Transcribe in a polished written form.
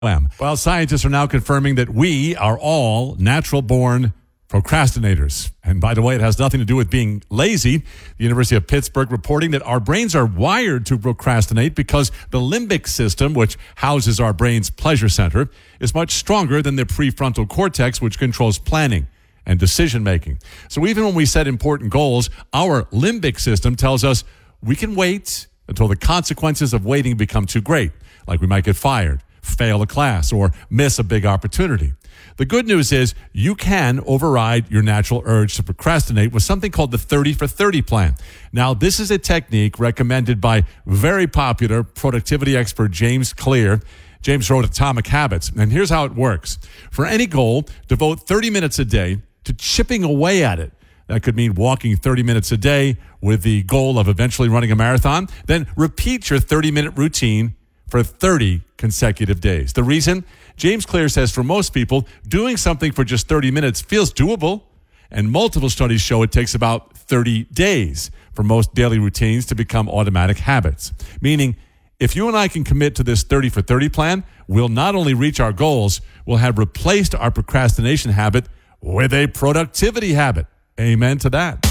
Well, scientists are now confirming that we are all natural-born procrastinators. And by the way, it has nothing to do with being lazy. The University of Pittsburgh reporting that our brains are wired to procrastinate because the limbic system, which houses our brain's pleasure center, is much stronger than the prefrontal cortex, which controls planning and decision-making. So even when we set important goals, our limbic system tells us we can wait until the consequences of waiting become too great, like we might get fired, fail a class, or miss a big opportunity. The good news is you can override your natural urge to procrastinate with something called the 30 for 30 plan. Now, this is a technique recommended by very popular productivity expert James Clear. James wrote Atomic Habits, and here's how it works. For any goal, devote 30 minutes a day to chipping away at it. That could mean walking 30 minutes a day with the goal of eventually running a marathon. Then repeat your 30-minute routine for 30 consecutive days. The reason? James Clear says for most people, doing something for just 30 minutes feels doable, and multiple studies show it takes about 30 days for most daily routines to become automatic habits. Meaning, if you and I can commit to this 30 for 30 plan, we'll not only reach our goals, we'll have replaced our procrastination habit with a productivity habit. Amen to that.